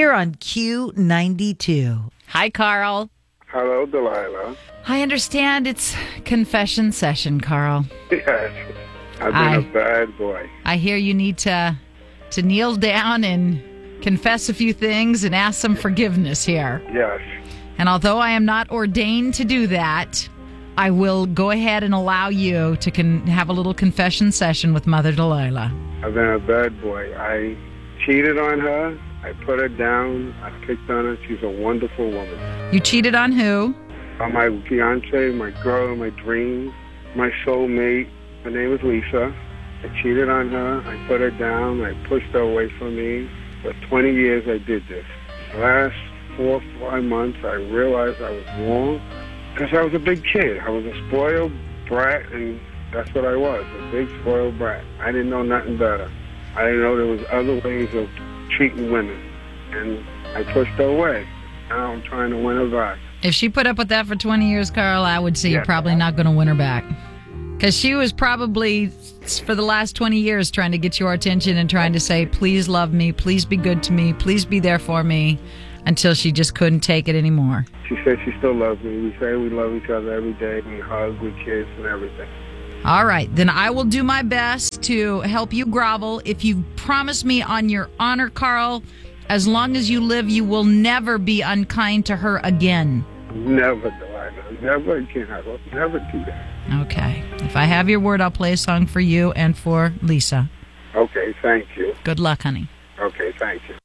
here on Q92. Hi, Carl. Hello, Delilah. I understand it's confession session, Carl. Yes, I've been a bad boy. I hear you need to kneel down and confess a few things and ask some forgiveness here. Yes. And although I am not ordained to do that, I will go ahead and allow you to have a little confession session with Mother Delilah. I've been a bad boy. I cheated on her. I put her down. I picked on her. She's a wonderful woman. You cheated on who? On my fiance, my girl of my dreams, my soulmate. Her name is Lisa. I cheated on her. I put her down. I pushed her away from me. For 20 years, I did this. The last 4 or 5 months, I realized I was wrong because I was a big kid. I was a spoiled brat, and that's what I was, a big spoiled brat. I didn't know nothing better. I didn't know there was other ways of treating women, and I pushed her away. Now I'm trying to win her back. If she put up with that for 20 years, Carl, I would say you're probably not going to win her back. Because she was probably, for the last 20 years, trying to get your attention and trying to say, please love me, please be good to me, please be there for me, until she just couldn't take it anymore. She said she still loves me. We say we love each other every day. We hug, we kiss, and everything. All right, then I will do my best to help you grovel. If you promise me on your honor, Carl, as long as you live, you will never be unkind to her again. Never, Delilah. Never again. I will never do that. Okay. If I have your word, I'll play a song for you and for Lisa. Okay, thank you. Good luck, honey. Okay, thank you.